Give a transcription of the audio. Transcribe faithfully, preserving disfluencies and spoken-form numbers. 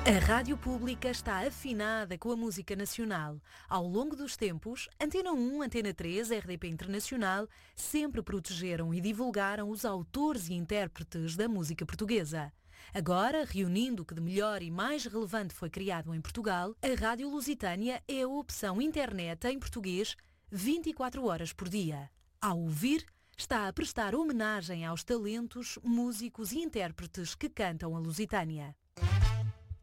A Rádio Pública está afinada com a música nacional. Ao longo dos tempos, Antena um, Antena três, R D P Internacional sempre protegeram e divulgaram os autores e intérpretes da música portuguesa. Agora, reunindo o que de melhor e mais relevante foi criado em Portugal, a Rádio Lusitânia é a opção internet em português vinte e quatro horas por dia. Ao ouvir, está a prestar homenagem aos talentos, músicos e intérpretes que cantam a Lusitânia.